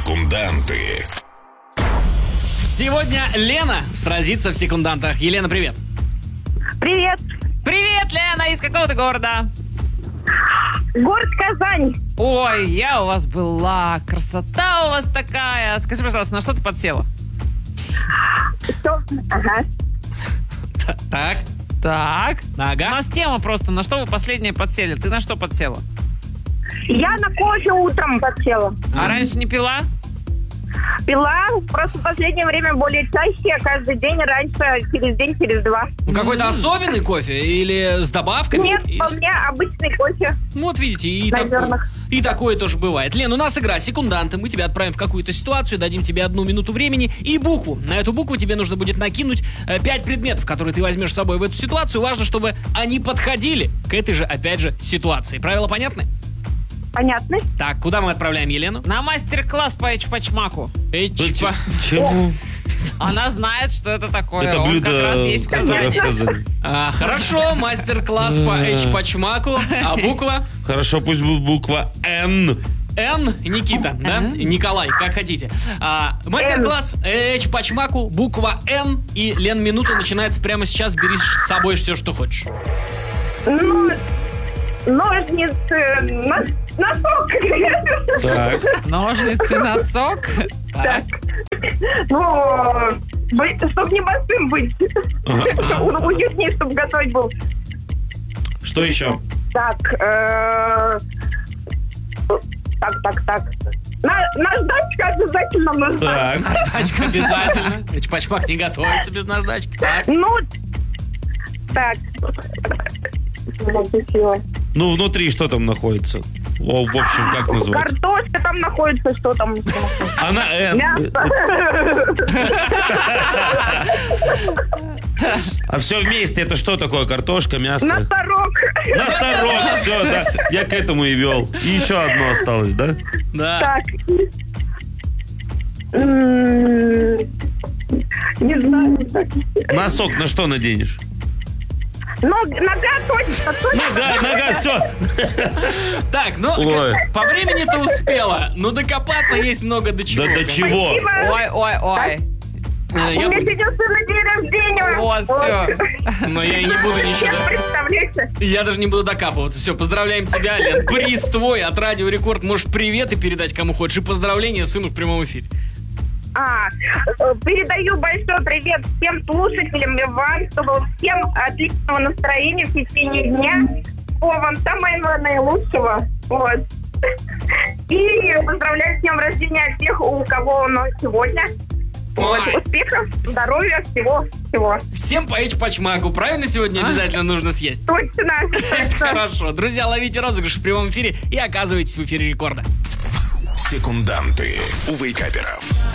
Секунданты. Сегодня Лена сразится в секундантах. Елена, привет. Привет, Привет, Лена, из какого ты города? город Казань. Ой, я у вас была, красота у вас такая. Скажи, пожалуйста, на что ты подсела? Что? Ага. Так, Так, у ага. нас тема просто, на что вы последнее подсели? Ты на что подсела? Я на кофе утром подсела. А раньше не пила? Пила, просто в последнее время более чаще, каждый день, раньше через день, через два. Ну, какой-то особенный кофе или с добавками? Нет, вполне обычный кофе. Ну, вот видите, На зернах. и такое тоже бывает. Лен, у нас игра секунданты. Мы тебя отправим в какую-то ситуацию, дадим тебе 1 минуту времени и букву. На эту букву тебе нужно будет накинуть 5 предметов, которые ты возьмешь с собой в эту ситуацию. Важно, чтобы они подходили к этой же, опять же, ситуации. Правила понятны? Понятно? Так, куда мы отправляем Елену? На мастер-класс по эчпачмаку. Чему? Она знает, что это такое. Это Он блюдо как раз есть в Казани. в Казани. Хорошо, мастер-класс по эчпачмаку. А буква? Хорошо, пусть будет буква Н. Н, Никита, да? Николай, как хотите. Мастер-класс эчпачмаку, буква Н. И, Лен, минута начинается прямо сейчас. Бери с собой все, что хочешь. Ну, ножницы, носок. Так. Ножницы, носок. Так. Ну, чтобы не босым быть. Уютнее, чтобы готовить был. Что еще? Так. Так. Наждачка обязательно нужна. Так. Наждачка обязательно. Эчпачмак не готовится без наждачки. Так. Ну, так. Ну, внутри что там находится? О, в общем, как назвать? Картошка там находится, что там? Она Н. Мясо. А все вместе это что такое? Картошка, мясо? Носорог. Носорог, все, да. Я к этому и вел. И еще одно осталось, да? Да. Так. Не знаю. Носок на что наденешь? Нога точно. Нога, все. Так, ну, Ой. по времени ты успела. Но докопаться есть много до чего. Да до чего? Ой. У меня сейчас на день рождения. Вот, все. Но я и не буду ничего... Представляете? Я даже не буду докапываться. Все, поздравляем тебя, Лен. Приз твой от Радио Рекорд. Можешь приветы передать кому хочешь. И поздравления сыну в прямом эфире. Передаю большой привет всем слушателям и вам, чтобы всем отличного настроения в течение дня. Вам самого наилучшего. Вот. И поздравляю с днем рождения всех, у кого оно сегодня. Вот. Ой. Успехов, здоровья, всего. Всем по эчпачмаку. Правильно сегодня обязательно нужно съесть? Точно. Это хорошо. Друзья, ловите розыгрыш в прямом эфире и оказывайтесь в эфире Рекорда. Секунданты у вейкаперов.